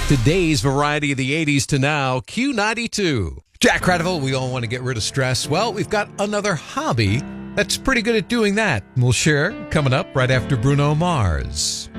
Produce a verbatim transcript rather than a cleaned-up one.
Today's variety of the eighties to now, Q ninety-two. Jack Credival, we all want to get rid of stress. Well, we've got another hobby that's pretty good at doing that. We'll share coming up right after Bruno Mars.